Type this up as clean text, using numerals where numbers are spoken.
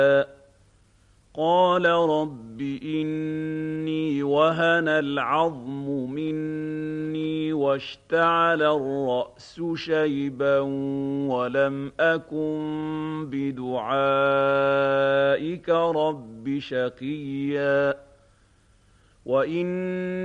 قَالَ رَبِّ إِنِّي وَهَنَ الْعَظْمُ مِنِّي وَاشْتَعَلَ الرَّأْسُ شَيْبًا وَلَمْ أَكُن بِدُعَائِكَ رَبِّ شَقِيًّا